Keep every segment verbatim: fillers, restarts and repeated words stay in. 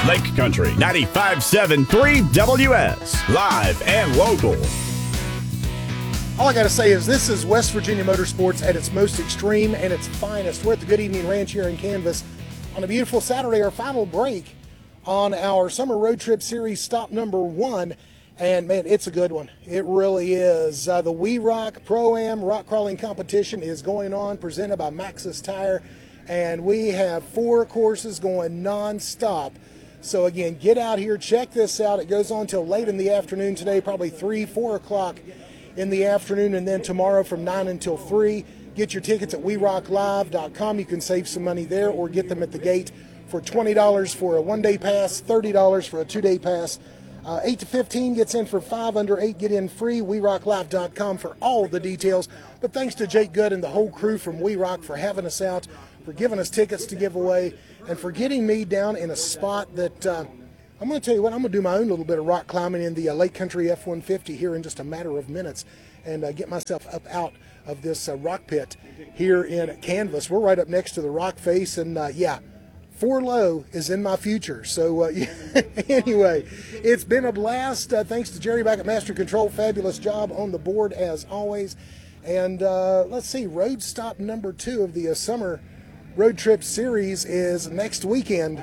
Lake Country ninety-five point seven three W S, live and local. All I got to say is this is West Virginia Motorsports at its most extreme and its finest. We're at the Good Evening Ranch here in Canvas on a beautiful Saturday, our final break on our Summer Road Trip Series stop number one. And, man, it's a good one. It really is. Uh, the We Rock Pro-Am Rock Crawling Competition is going on, presented by Maxxis Tire. And we have four courses going non-stop. So, again, get out here, check this out. It goes on till late in the afternoon today, probably three, four o'clock in the afternoon, and then tomorrow from nine until three. Get your tickets at we rock live dot com. You can save some money there or get them at the gate for twenty dollars for a one-day pass, thirty dollars for a two-day pass. Uh, eight to fifteen gets in for five, under eight get in free. we rock live dot com for all the details. But thanks to Jake Good and the whole crew from We Rock for having us out, for giving us tickets to give away, and for getting me down in a spot that uh, I'm going to tell you what, I'm going to do my own little bit of rock climbing in the uh, Lake Country F one fifty here in just a matter of minutes and uh, get myself up out of this uh, rock pit here in Canvas. We're right up next to the rock face, and uh, yeah, Four Low is in my future. So uh, anyway, it's been a blast. Uh, thanks to Jerry back at Master Control. Fabulous job on the board as always. And uh, let's see, road stop number two of the uh, Summer Road Trip Series is next weekend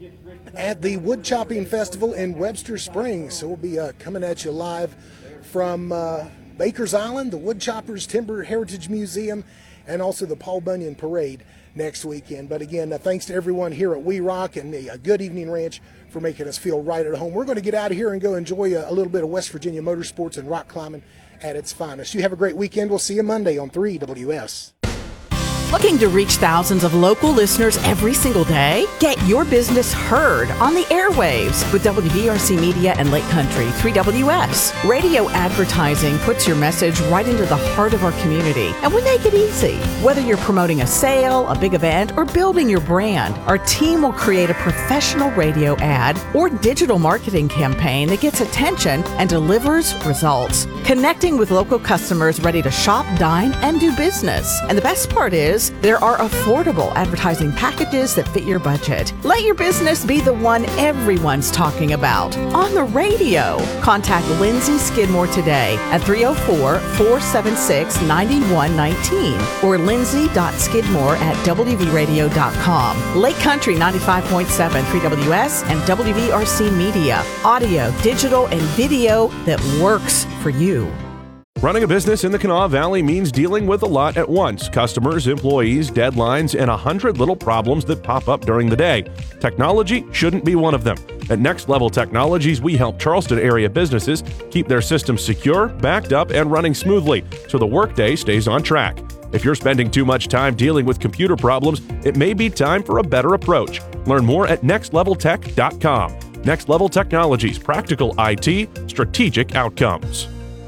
at the Wood Chopping Festival in Webster Springs. So we'll be uh, coming at you live from uh, Baker's Island, the Wood Choppers Timber Heritage Museum, and also the Paul Bunyan Parade next weekend. But again, uh, thanks to everyone here at We Rock and the uh, Good Evening Ranch for making us feel right at home. We're going to get out of here and go enjoy a, a little bit of West Virginia motorsports and rock climbing at its finest. You have a great weekend. We'll see you Monday on three W S. Looking to reach thousands of local listeners every single day? Get your business heard on the airwaves with W V R C Media and Lake Country three W S. Radio advertising puts your message right into the heart of our community, and we make it easy. Whether you're promoting a sale, a big event, or building your brand, our team will create a professional radio ad or digital marketing campaign that gets attention and delivers results. Connecting with local customers ready to shop, dine, and do business. And the best part is, there are affordable advertising packages that fit your budget. Let your business be the one everyone's talking about on the radio. Contact Lindsay Skidmore today at three oh four, four seven six, nine one one nine or lindsay dot skidmore at w v radio dot com. Lake Country ninety-five point seven three W S and W V R C Media. Audio, digital, and video that works for you. Running a business in the Kanawha Valley means dealing with a lot at once. Customers, employees, deadlines, and a hundred little problems that pop up during the day. Technology shouldn't be one of them. At Next Level Technologies, we help Charleston area businesses keep their systems secure, backed up, and running smoothly so the workday stays on track. If you're spending too much time dealing with computer problems, it may be time for a better approach. Learn more at next level tech dot com. Next Level Technologies, practical I T, strategic outcomes.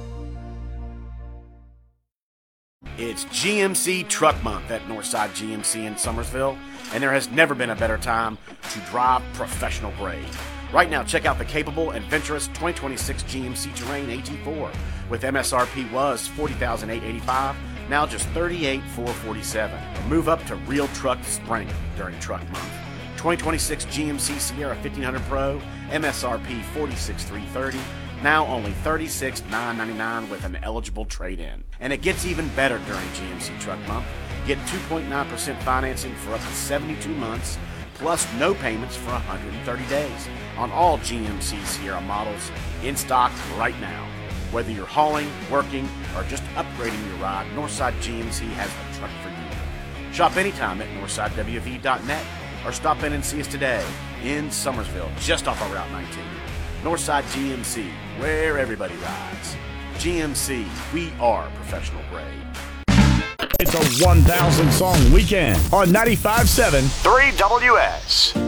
It's G M C Truck Month at Northside G M C in Summersville, and there has never been a better time to drive professional grade. Right now, check out the capable, adventurous twenty twenty-six G M C Terrain A T four with M S R P was forty thousand eight hundred eighty-five dollars, now just thirty-eight thousand four hundred forty-seven dollars. Move up to real truck spring during Truck Month. twenty twenty-six G M C Sierra fifteen hundred Pro, M S R P forty-six thousand three hundred thirty dollars. Now only thirty-six thousand nine hundred ninety-nine dollars with an eligible trade-in. And it gets even better during G M C Truck Month. Get two point nine percent financing for up to seventy-two months, plus no payments for one hundred thirty days on all G M C Sierra models in stock right now. Whether you're hauling, working, or just upgrading your ride, Northside G M C has a truck for you. Shop anytime at northside w v dot net or stop in and see us today in Summersville, just off of Route nineteen. Northside G M C, where everybody rides. G M C, we are professional grade. It's a one thousand song weekend on ninety-five point seven three W S.